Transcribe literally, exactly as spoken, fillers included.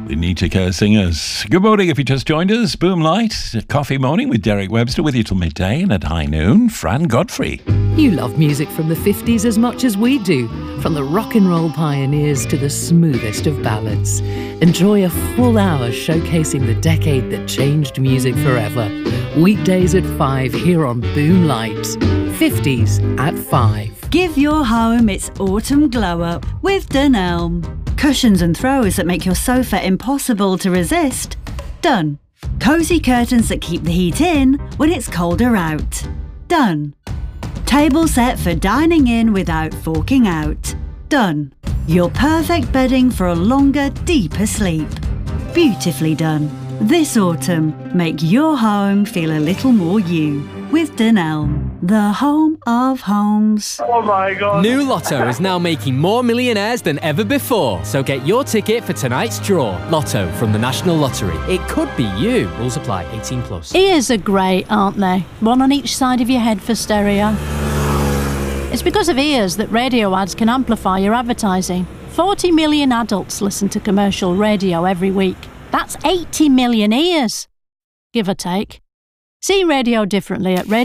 The Nietzsche Singers. Good morning if you just joined us. Boomlight, Coffee Morning with Derek Webster with you till midday, and at high noon, Fran Godfrey. You love music from the fifties as much as we do, from the rock and roll pioneers to the smoothest of ballads. Enjoy a full hour showcasing the decade that changed music forever. Weekdays at five here on Boomlight. fifties at five. Give your home its autumn glow up with Dunelm. Cushions and throws that make your sofa impossible to resist. Done. Cosy curtains that keep the heat in when it's colder out. Done. Table set for dining in without forking out. Done. Your perfect bedding for a longer, deeper sleep. Beautifully done. This autumn, make your home feel a little more you with Dunelm, the home of homes. Oh my God. New Lotto is now making more millionaires than ever before. So get your ticket for tonight's draw. Lotto from the National Lottery. It could be you. Rules apply. eighteen plus. Ears are great, aren't they? One on each side of your head for stereo. It's because of ears that radio ads can amplify your advertising. forty million adults listen to commercial radio every week. That's eighty million ears, give or take. See radio differently at radio